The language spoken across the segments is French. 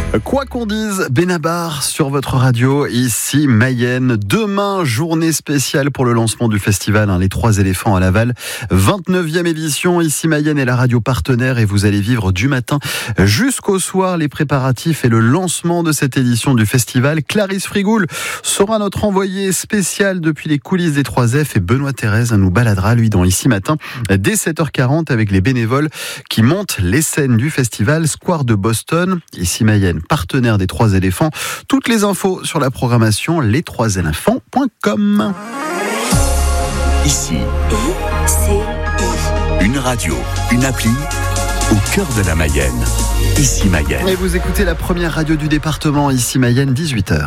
Quoi qu'on dise, Benabar sur votre radio, ici Mayenne. Demain, journée spéciale pour le lancement du festival Les Trois Éléphants à Laval. 29e édition, ici Mayenne est la radio partenaire et vous allez vivre du matin jusqu'au soir les préparatifs et le lancement de cette édition du festival. Clarisse Frigoul sera notre envoyée spéciale depuis les coulisses des 3F et Benoît Thérèse nous baladera, lui, dans Ici Matin dès 7h40 avec les bénévoles qui montent les scènes du festival Square de Boston. Ici Mayenne, partenaire des Trois Éléphants. Toutes les infos sur la programmation les3éléphants.com. Ici, une radio, une appli au cœur de la Mayenne. Ici Mayenne. Et vous écoutez la première radio du département, Ici Mayenne, 18h.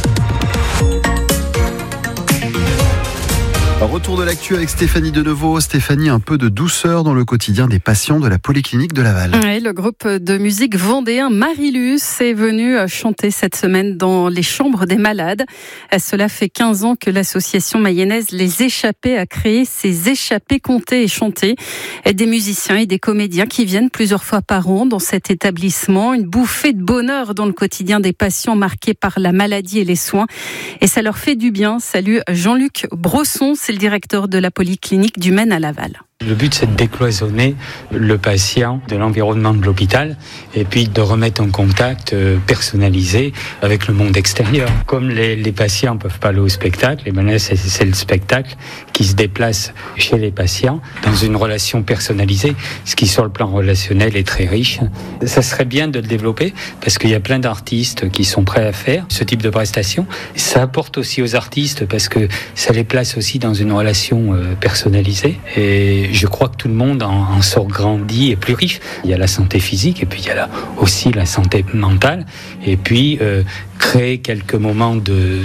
Retour de l'actu avec Stéphanie Denevaux. Stéphanie, un peu de douceur dans le quotidien des patients de la Polyclinique de Laval. Oui, le groupe de musique vendéen Marilus est venu chanter cette semaine dans les chambres des malades. Cela fait 15 ans que l'association mayonnaise Les Échappés a créé ces échappées comptées et chantées. Des musiciens et des comédiens qui viennent plusieurs fois par an dans cet établissement. Une bouffée de bonheur dans le quotidien des patients marqués par la maladie et les soins. Et ça leur fait du bien. Salut Jean-Luc Brosson, c'est le directeur de la Polyclinique du Maine à Laval. Le but, c'est de décloisonner le patient de l'environnement de l'hôpital et puis de remettre en contact personnalisé avec le monde extérieur. Comme les patients ne peuvent pas aller au spectacle, c'est le spectacle qui se déplace chez les patients dans une relation personnalisée, ce qui sur le plan relationnel est très riche. Ça serait bien de le développer parce qu'il y a plein d'artistes qui sont prêts à faire ce type de prestation. Ça apporte aussi aux artistes parce que ça les place aussi dans une relation personnalisée et je crois que tout le monde en sort grandi et plus riche. Il y a la santé physique et puis il y a aussi la santé mentale. Et puis créer quelques moments de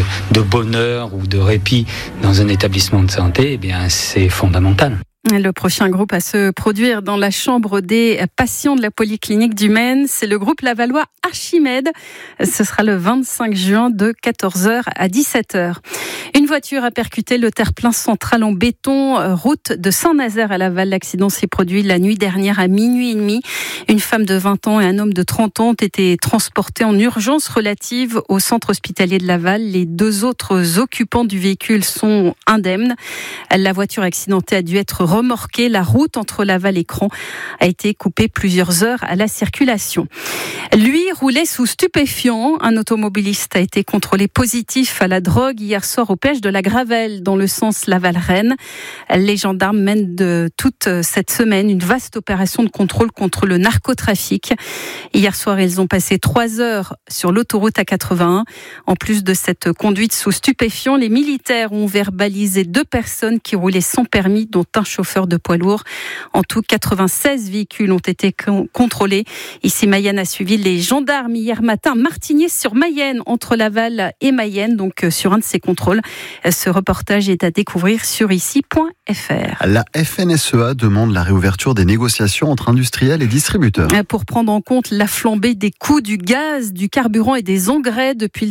bonheur ou de répit dans un établissement de santé, eh bien, c'est fondamental. Le prochain groupe à se produire dans la chambre des patients de la Polyclinique du Maine, c'est le groupe lavallois Archimède. Ce sera le 25 juin de 14h à 17h. Une voiture a percuté le terre-plein central en béton, route de Saint-Nazaire à Laval. L'accident s'est produit la nuit dernière à minuit et demi. Une femme de 20 ans et un homme de 30 ans ont été transportés en urgence relative au centre hospitalier de Laval. Les deux autres occupants du véhicule sont indemnes. La voiture accidentée a dû être remorquée. La route entre Laval et Cron a été coupée plusieurs heures à la circulation. Lui roulait sous stupéfiants. Un automobiliste a été contrôlé positif à la drogue hier soir au péage de la Gravelle dans le sens Laval-Rennes. Les gendarmes mènent de toute cette semaine une vaste opération de contrôle contre le narcotrafic. Hier soir, ils ont passé 3 heures sur l'autoroute A81. En plus de cette conduite sous stupéfiants, les militaires ont verbalisé 2 personnes qui roulaient sans permis, dont un chauffeur de poids lourd. En tout, 96 véhicules ont été contrôlés. Ici, Mayenne a suivi les gendarmes hier matin, Martigny-sur-Mayenne, entre Laval et Mayenne, donc sur un de ces contrôles. Ce reportage est à découvrir sur ici.fr. La FNSEA demande la réouverture des négociations entre industriels et distributeurs. Pour prendre en compte la flambée des coûts du gaz, du carburant et des engrais depuis le